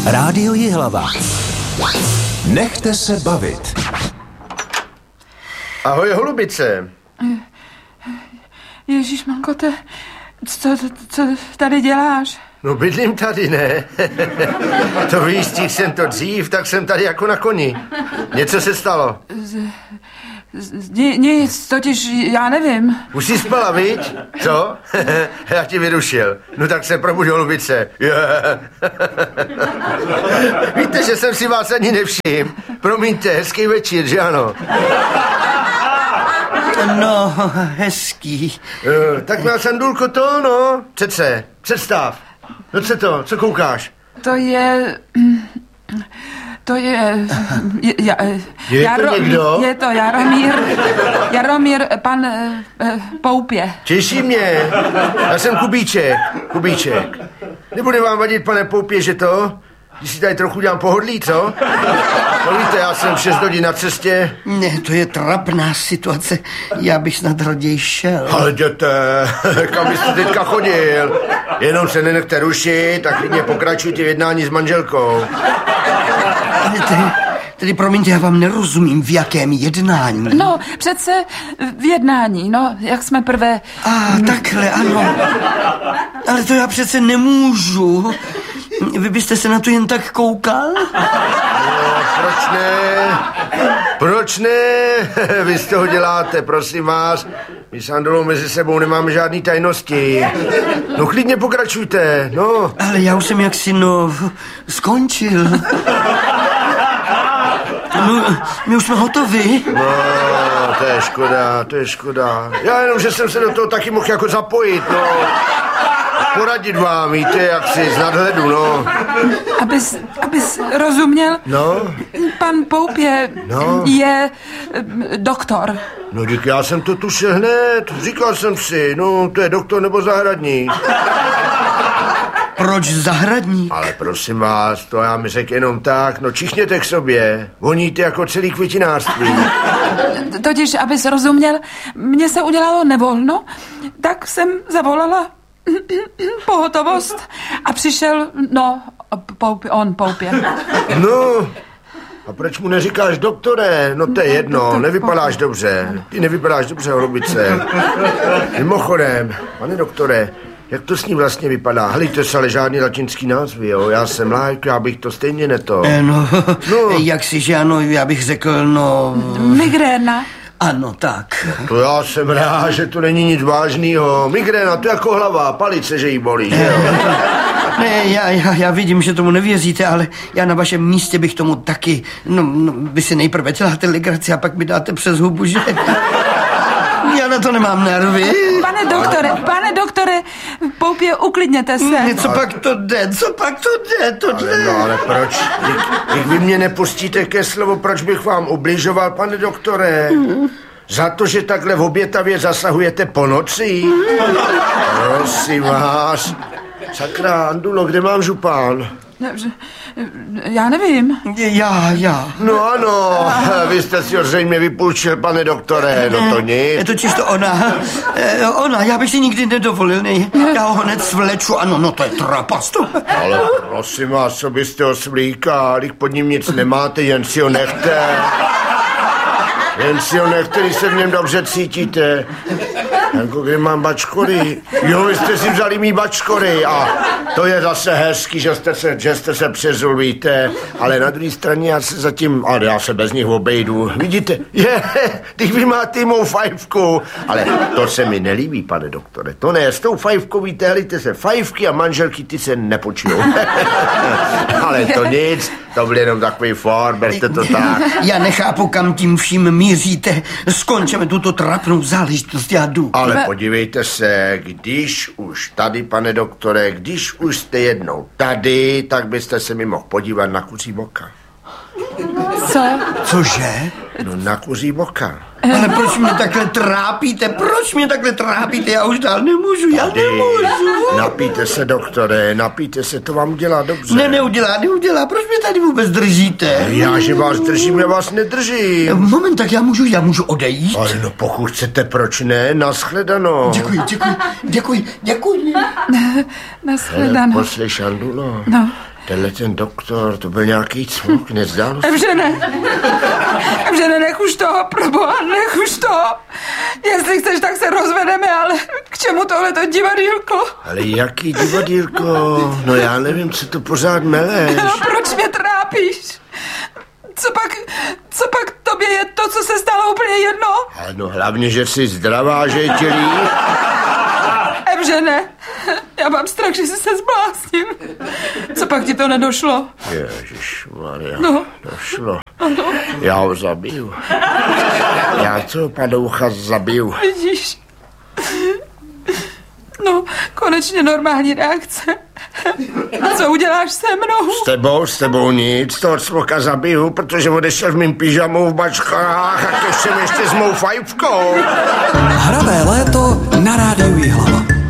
Rádio Jihlava. Nechte se bavit. Ahoj, holubice. Ježišmanko, co tady děláš? No bydlím tady, ne? To víš, jsem to dřív, tak jsem tady jako na koni. Něco se stalo? Nic, totiž já nevím. Už jsi spala, viď? Co? Já ti vyrušil. No tak se probuď, holubice. Víte, že jsem si vás ani nevšiml. Promiňte, hezký večer, že ano? No, hezký. Tak má Sandulko to, no. Přece, představ. No co to, co koukáš? To je někdo? Je to Jaromír, pan Poupě. Těší mě. Já jsem Kubíček. Nebude vám vadit, pane Poupě, že to? Když si tady trochu dělám pohodlí, co? No víte, já jsem 6 hodin na cestě. Ne, to je trapná situace. Já bych snad raději šel. Ale jděte, kam jste teďka chodil? Jenom se nenechte rušit, tak klidně pokračujte v jednání s manželkou. Ale tedy promiňte, já vám nerozumím, v jakém jednání. No, přece v jednání, no, jak jsme prvé... Takhle, ano. Ale to já přece nemůžu. Vy byste se na to jen tak koukal? No, proč ne? Vy z toho děláte, prosím vás. My s Andolou mezi sebou nemáme žádný tajnosti. No klidně pokračujte, no. Ale já už jsem jaksi, skončil. No, my už jsme hotovi. No, to je škoda. Já jenom, že jsem se do toho taky mohl jako zapojit, no. Poradit vám, víte, jak si z nadhledu, no. Abys rozuměl, no? Pan Poupě je doktor. No díky, já jsem to tušil hned, říkal jsem si, no to je doktor nebo zahradník. Proč zahradník? Ale prosím vás, to já mi řekl jenom tak, no čichněte k sobě, voníte jako celý květinářství. Totiž, abys rozuměl, mně se udělalo nevolno, tak jsem zavolala pohotovost a přišel, Poupě. No, a proč mu neříkáš doktore? No to je jedno, nevypadáš dobře. Ty nevypadáš dobře, holubice. Mimochodem, pane doktore, jak to s ním vlastně vypadá? Helejte se, ale žádný latinský názvy, jo? Já jsem laik, já bych to stejně neto. Jak si, že ano, já bych řekl, Migréna. Ano, tak. To já jsem rád, že to není nic vážného. Migréna, to jako hlava, palice, že jí bolí, že jo? Ne, já vidím, že tomu nevěříte, ale já na vašem místě bych tomu taky, vy si nejprve děláte legraci a pak mi dáte přes hubu, že? Já na to nemám nervy. Pane doktore, Poupě, uklidněte se. Co pak to jde, Ale proč? Když vy mě nepustíte ke slovu, proč bych vám ubližoval, pane doktore? Za to, že takhle v obětavě zasahujete po noci? Prosím vás. Sakra, Andulo, kde mám župán? Já nevím. Já. No ano, vy jste si ho zřejmě vypůjčil, pane doktore, no to nic. Je totiž to ona, já bych si nikdy nedovolil, já ho hned svleču, ano, to je trapastu. Ale prosím vás, co byste ho svlíkal, když pod ním nic nemáte, jen si ho nechte. Když se v něm dobře cítíte. Jako kde mám bačkory. Jo, vy jste si vzali mý bačkory a to je zase hezký, že jste se přezulvíte, ale na druhé straně já se bez nich obejdu. Vidíte, když vy máte mou fajfku, ale to se mi nelíbí, pane doktore, to ne, s tou fajfkou víte, helejte se, fajfky a manželky, ty se nepočujou. Ale to nic, to byl jenom takový for, berte to tak. Já nechápu, kam tím vším míříte, skončeme tuto trapnou záležitost, já jdu. Ale podívejte se, když už tady, pane doktore, když už jste jednou tady, tak byste se mi mohl podívat na kuří boka. Co? Cože? No na kuří boka. Ale proč mě takhle trápíte? Já už dál nemůžu, nemůžu. Napijte se, doktore, to vám udělá dobře. Ne, neudělá, proč mě tady vůbec držíte? Já, že vás držím, já vás nedržím. Moment, tak já můžu odejít? Ale no pokud chcete, proč ne, nashledanou. Děkuji. Nashledanou. Poslyš, Andulo. No. tenhle ten doktor, to byl nějaký cvuk, nezdálo se? Evžene, nech už toho, proboha, nech už toho. Jestli chceš, tak se rozvedeme, ale k čemu tohleto divadýlko? Ale jaký divadýlko? No já nevím, co to pořád meleš. No proč mě trápíš? Co pak tobě je to, co se stalo, úplně jedno? Ale no hlavně, že jsi zdravá, že je tě líp. Evžene, já mám strach, že jsi se zblásnil. Co pak ti to nedošlo? Ježišmarja, No. došlo. Já ho zabiju. Já toho padoucha zabiju. Vidíš? No, konečně normální reakce. Co uděláš se mnou? S tebou nic, toho cvoka zabiju, protože odešel v mým pyžamu v bačkách a to jsem ještě s mou fajfkou. Hravé léto na rádiu Jihlava.